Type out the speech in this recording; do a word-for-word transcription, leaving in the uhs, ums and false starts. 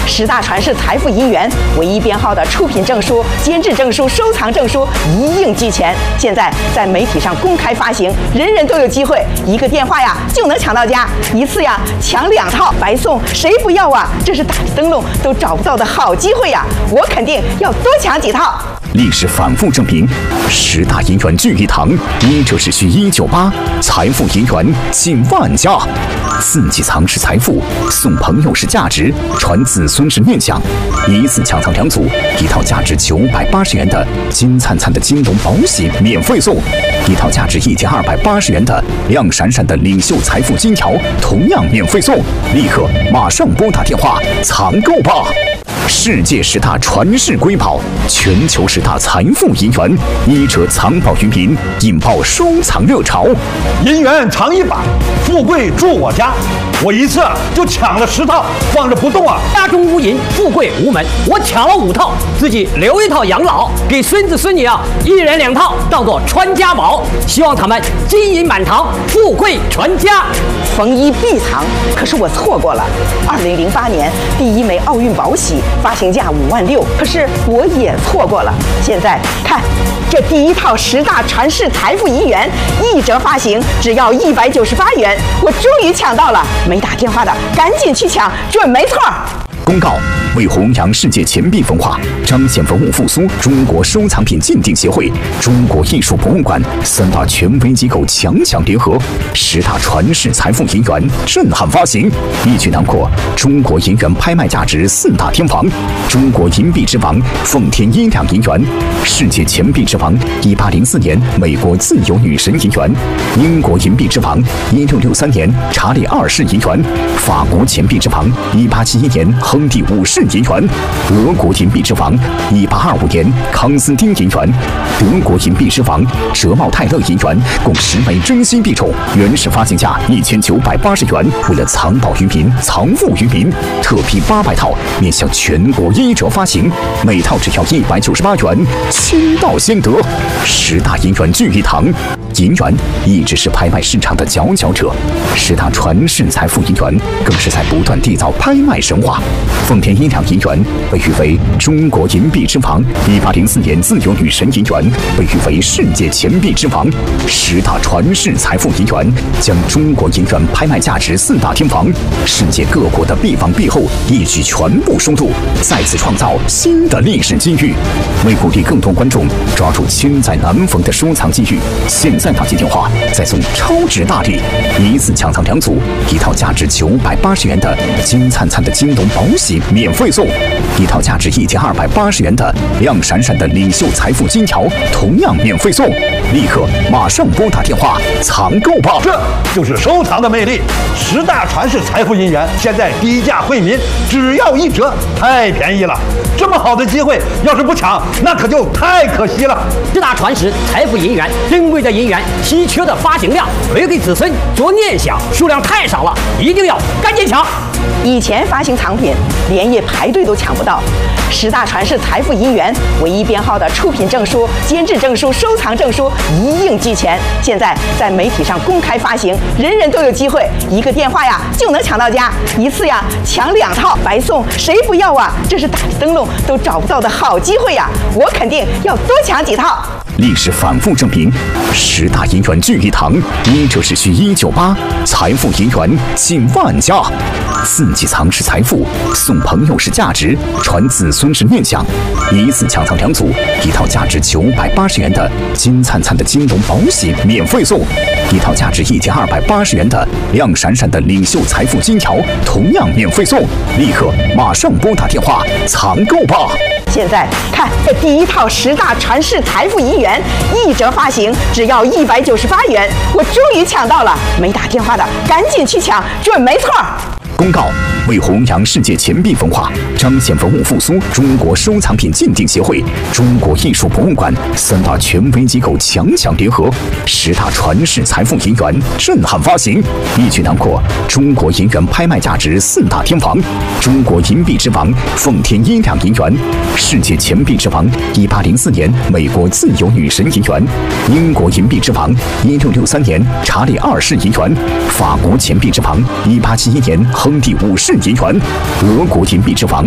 十大传世财富银元唯一编号的出品证书、监制证书、收藏证书一应俱全。现在在媒体上公开发行，人人都有机会，一个电话呀就能抢到家，一次呀抢两套白送，谁不要啊？这是打着灯笼都找不到的好机会呀！我肯定要多抢几套。 历史反复证明，十大银元聚一堂，一折只需一九八，财富银元近万家。四季藏是财富，送朋友是价值，传子孙是念想。一次抢藏两组，一套价值九百八十元的金灿灿的金龙宝玺免费送，一套价值一千二百八十元的亮闪闪的领袖财富金条同样免费送。立刻马上拨打电话抢购吧！世界十大传世瑰宝，全球十大财富银元，一折藏宝于民，引爆收藏热潮。 银元藏一把，富贵住我家。我一次就抢了十套，放着不动啊！ 家中无银，富贵无门。我抢了五套，自己留一套养老，给孙子孙女啊，一人两套，当做传家宝。希望他们金银满堂，富贵传家。 逢一必藏，可是我错过了。二零零八年第一枚奥运宝玺发行价五万六，可是我也错过了。现在看这第一套十大传世财富银元，一折发行只要一百九十八元，我终于抢到了。没打电话的赶紧去抢，准没错。 公告：为弘扬世界钱币文化，彰显文物复苏，中国收藏品鉴定协会、中国艺术博物馆三大权威机构强强联合，十大传世财富银元震撼发行，一举囊括中国银元拍卖价值四大天王：中国银币之王奉天一两银元，世界钱币之王一八零四年美国自由女神银元，英国银币之王一六六三年查理二世银元，法国钱币之王一八七一年亨利五世银元，俄国银币之王一八二五年康斯丁银元，德国银币之王哲茂泰勒银元，共十枚真心币种，原始发行价一千九百八十元。为了藏宝于民，藏富于民，特批八百套，面向全国一折发行，每套只要一百九十八元，先到先得。十大银元聚一堂，银元一直是拍卖市场的佼佼者，十大传世财富银元更是在不断缔造拍卖神话。奉天一两银元被誉为中国银币之王，一八零四年自由女神银元被誉为世界钱币之王。十大传世财富银元将中国银元拍卖价值四大天王、世界各国的币王币后一举全部收录，再次创造新的历史机遇。为鼓励更多观众抓住千载难逢的收藏机遇，现在打进电话再送超值大礼，一次抢藏两组，一套价值九百八十元的金灿灿的金龙宝玺免费送，一套价值一千二百八十元的亮闪闪的领袖财富金条同样免费送。立刻马上拨打电话抢购吧！ 这就是收藏的魅力。十大传世财富银元现在低价惠民，只要一折，太便宜了。这么好的机会，要是不抢，那可就太可惜了。 十大传世财富银元，珍贵的银元，稀缺的发行量，留给子孙做念想，数量太少了，一定要赶紧抢。 以前发行藏品连夜排队都抢不到，十大传世财富银元唯一编号的出品证书、监制证书、收藏证书一应俱全。现在在媒体上公开发行，人人都有机会，一个电话呀就能抢到家，一次呀抢两套白送，谁不要啊？这是打着灯笼都找不到的好机会呀！我肯定要多抢几套。 历史反复证明，十大银元聚一堂，一折只需一九八，财富银元近万家。四季藏是财富，送朋友是价值，传子孙是念想。一次抢藏两组，一套价值九百八十元的金灿灿的金龙宝玺免费送，一套价值一千二百八十元的亮闪闪的领袖财富金条同样免费送。立刻马上拨打电话抢购吧！ 现在看这第一套十大传世财富银元，一折发行只要一百九十八元，我终于抢到了。没打电话的赶紧去抢，准没错。 公告：为弘扬世界钱币文化，彰显文物复苏，中国收藏品鉴定协会、中国艺术博物馆三大权威机构强强联合，十大传世财富银元震撼发行，一举囊括中国银元拍卖价值四大天王：中国银币之王奉天一两银元，世界钱币之王一八零四年美国自由女神银元，英国银币之王一六六三年查理二世银元，法国钱币之王一八七一年亨利五世银元，俄国银币之王